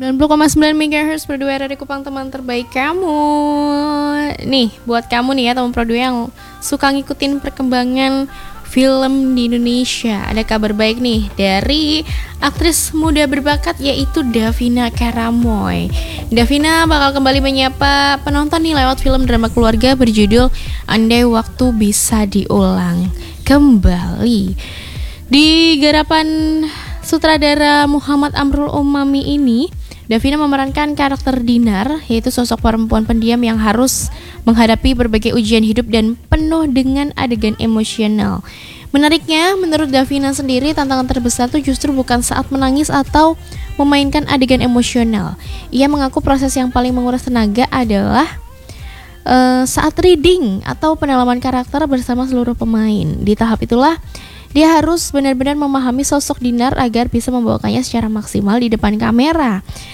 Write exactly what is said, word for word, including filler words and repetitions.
sembilan puluh koma sembilan megahertz Pro dua R R I Kupang, teman terbaik kamu. Nih, buat kamu nih ya teman Pro dua yang suka ngikutin perkembangan film di Indonesia, ada kabar baik nih dari aktris muda berbakat yaitu Davina Karamoy. Davina bakal kembali menyapa penonton nih lewat film drama keluarga berjudul Andai Waktu Bisa Diulang Kembali. Di garapan sutradara Muhammad Amrul Umami ini, Davina memerankan karakter Dinar, yaitu sosok perempuan pendiam yang harus menghadapi berbagai ujian hidup dan penuh dengan adegan emosional. Menariknya, menurut Davina sendiri, tantangan terbesar itu justru bukan saat menangis atau memainkan adegan emosional. Ia mengaku proses yang paling menguras tenaga adalah uh, saat reading atau pendalaman karakter bersama seluruh pemain. Di tahap itulah dia harus benar-benar memahami sosok Dinar agar bisa membawakannya secara maksimal di depan kamera.